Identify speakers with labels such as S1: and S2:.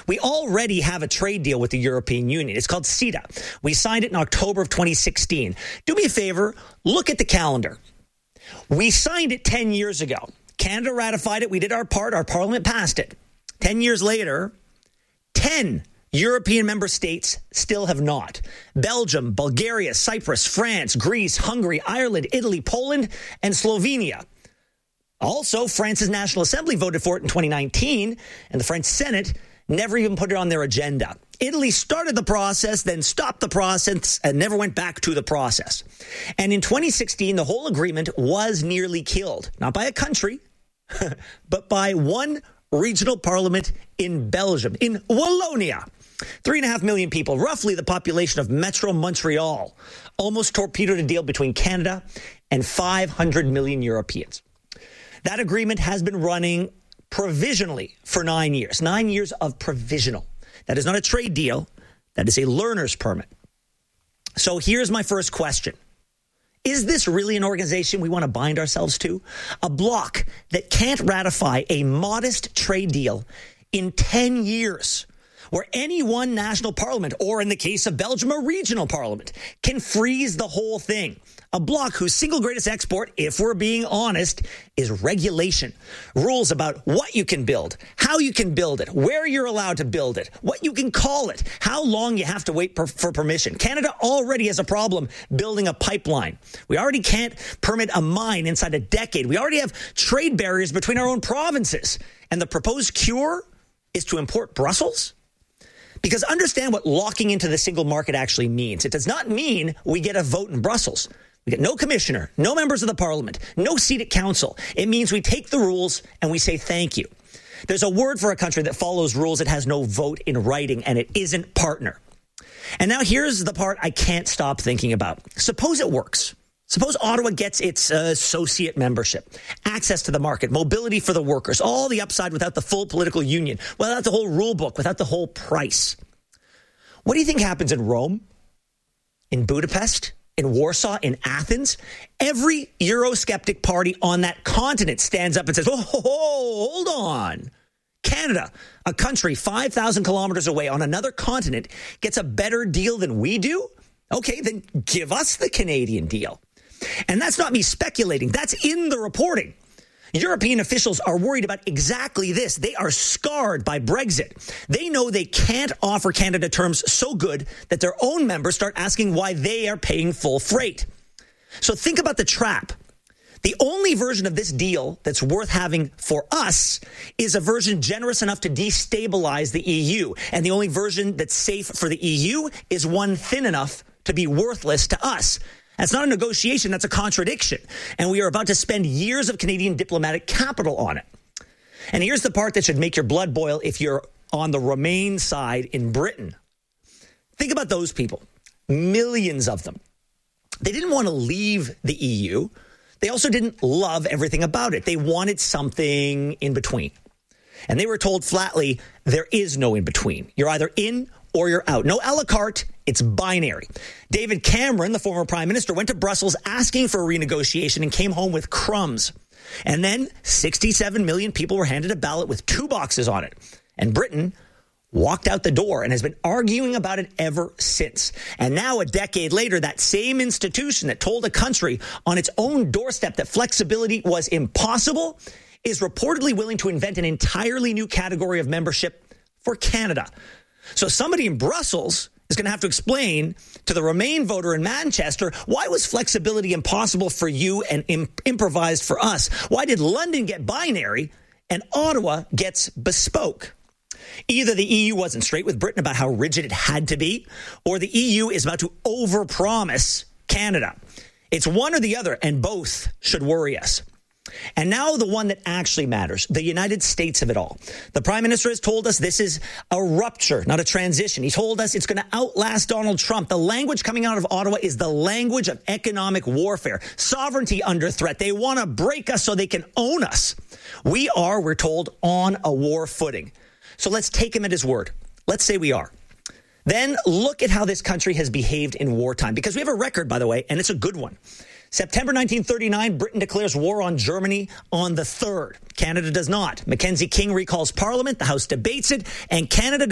S1: We already have a trade deal with the European Union. It's called CETA. We signed it in October of 2016. Do me a favor, look at the calendar. We signed it 10 years ago. Canada ratified it. We did our part. Our parliament passed it. 10 years later, 10 European member states still have not. Belgium, Bulgaria, Cyprus, France, Greece, Hungary, Ireland, Italy, Poland, and Slovenia. Also, France's National Assembly voted for it in 2019, and the French Senate never even put it on their agenda. Italy started the process, then stopped the process, and never went back to the process. And in 2016, the whole agreement was nearly killed, not by a country, but by one regional parliament in Belgium, in Wallonia. 3.5 million people, roughly the population of Metro Montreal, almost torpedoed a deal between Canada and 500 million Europeans. That agreement has been running provisionally for 9 years. 9 years of provisional. That is not a trade deal. That is a learner's permit. So here's my first question. Is this really an organization we want to bind ourselves to? A bloc that can't ratify a modest trade deal in 10 years, where any one national parliament, or in the case of Belgium, a regional parliament, can freeze the whole thing. A bloc whose single greatest export, if we're being honest, is regulation. Rules about what you can build, how you can build it, where you're allowed to build it, what you can call it, how long you have to wait for permission. Canada already has a problem building a pipeline. We already can't permit a mine inside a decade. We already have trade barriers between our own provinces. And the proposed cure is to import Brussels? Because understand what locking into the single market actually means. It does not mean we get a vote in Brussels. We get no commissioner, no members of the parliament, no seat at council. It means we take the rules and we say thank you. There's a word for a country that follows rules that has no vote in writing, and it isn't partner. And now here's the part I can't stop thinking about. Suppose it works. Suppose Ottawa gets its associate membership, access to the market, mobility for the workers, all the upside without the full political union, without the whole rule book, without the whole price. What do you think happens in Rome, in Budapest, in Warsaw, in Athens? Every Eurosceptic party on that continent stands up and says, oh, hold on. Canada, a country 5,000 kilometers away on another continent, gets a better deal than we do? Okay, then give us the Canadian deal. And that's not me speculating. That's in the reporting. European officials are worried about exactly this. They are scarred by Brexit. They know they can't offer Canada terms so good that their own members start asking why they are paying full freight. So think about the trap. The only version of this deal that's worth having for us is a version generous enough to destabilize the EU. And the only version that's safe for the EU is one thin enough to be worthless to us. That's not a negotiation, that's a contradiction. And we are about to spend years of Canadian diplomatic capital on it. And here's the part that should make your blood boil if you're on the Remain side in Britain. Think about those people, millions of them. They didn't want to leave the EU. They also didn't love everything about it. They wanted something in between. And they were told flatly, there is no in between. You're either in or you're out. No a la carte, it's binary. David Cameron, the former prime minister, went to Brussels asking for a renegotiation and came home with crumbs. And then 67 million people were handed a ballot with 2 boxes on it. And Britain walked out the door and has been arguing about it ever since. And now, a decade later, that same institution that told a country on its own doorstep that flexibility was impossible is reportedly willing to invent an entirely new category of membership for Canada. So somebody in Brussels is going to have to explain to the Remain voter in Manchester, why was flexibility impossible for you and improvised for us? Why did London get binary and Ottawa gets bespoke? Either the EU wasn't straight with Britain about how rigid it had to be, or the EU is about to overpromise Canada. It's one or the other, and both should worry us. And now the one that actually matters, the United States of it all. The Prime Minister has told us this is a rupture, not a transition. He told us it's going to outlast Donald Trump. The language coming out of Ottawa is the language of economic warfare. Sovereignty under threat. They want to break us so they can own us. We are, we're told, on a war footing. So let's take him at his word. Let's say we are. Then look at how this country has behaved in wartime. Because we have a record, by the way, and it's a good one. September 1939, Britain declares war on Germany on the 3rd. Canada does not. Mackenzie King recalls Parliament, the House debates it, and Canada